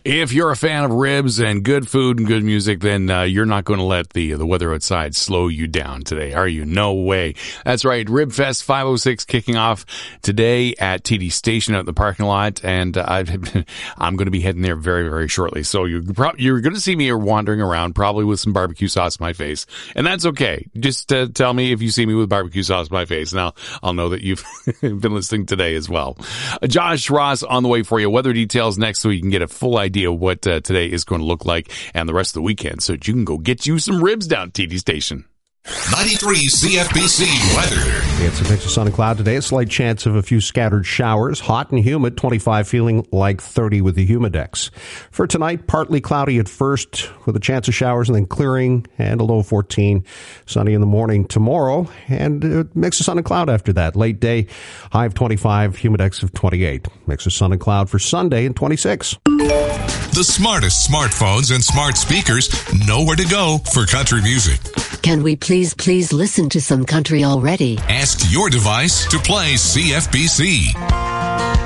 If you're a fan of ribs and good food and good music, then you're not going to let the weather outside slow you down today, are you? No way. That's right. Rib Fest 506 kicking off today at TD Station out in the parking lot, and I'm going to be heading there very, very shortly. So you're going to see me wandering around, probably with some barbecue sauce on my face, and that's okay. Just tell me if you see me with barbecue sauce on my face, and I'll know that you've been listening today as well. Josh Ross on the way for you. Weather details next, so you can get a full idea of what today is going to look like and the rest of the weekend, so that you can go get you some ribs down at TD Station. 93 CFBC weather. It's a mix of sun and cloud today. A slight chance of a few scattered showers. Hot and humid, 25 feeling like 30 with the humidex. For tonight, partly cloudy at first with a chance of showers and then clearing and a low 14. Sunny in the morning tomorrow and a mix of sun and cloud after that. Late day, high of 25, humidex of 28. Mix of sun and cloud for Sunday and 26. The smartest smartphones and smart speakers know where to go for country music. Can we please listen to some country already? Ask your device to play CFBC.